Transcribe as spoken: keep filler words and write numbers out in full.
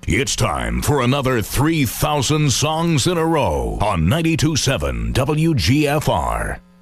It's time for another three thousand Songs in a Row on ninety-two point seven W G F R.